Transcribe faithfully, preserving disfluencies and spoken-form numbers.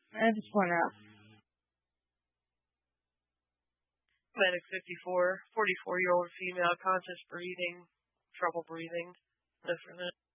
I just want to. Medic fifty-four, forty-four-year-old female, conscious breathing, trouble breathing, no further.